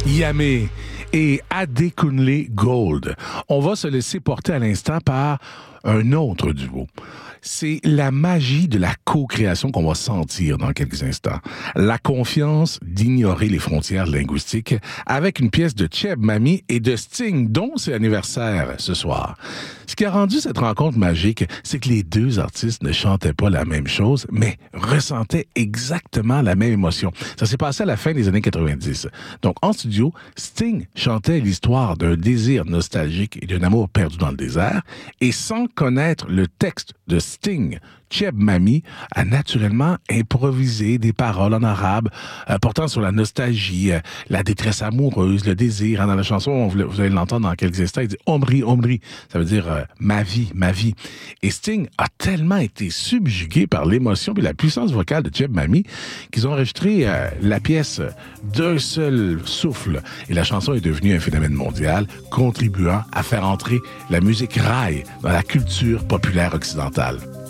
Yamé et Adekunle Gold. On va se laisser porter à l'instant par un autre duo. C'est la magie de la co-création qu'on va sentir dans quelques instants. La confiance d'ignorer les frontières linguistiques avec une pièce de Cheb Mami et de Sting, dont c'est l'anniversaire ce soir. Ce qui a rendu cette rencontre magique, c'est que les deux artistes ne chantaient pas la même chose, mais ressentaient exactement la même émotion. Ça s'est passé à la fin des années 90. Donc, en studio, Sting chantait l'histoire d'un désir nostalgique et d'un amour perdu dans le désert, et sans connaître le texte de Sting, Cheb Mami a naturellement improvisé des paroles en arabe portant sur la nostalgie, la détresse amoureuse, le désir. Dans la chanson, vous allez l'entendre dans quelques instants, il dit « Omri, Omri », ça veut dire ma vie, ma vie ». Et Sting a tellement été subjugué par l'émotion et la puissance vocale de Cheb Mami qu'ils ont enregistré la pièce d'un seul souffle. Et la chanson est devenue un phénomène mondial, contribuant à faire entrer la musique raï dans la culture populaire occidentale.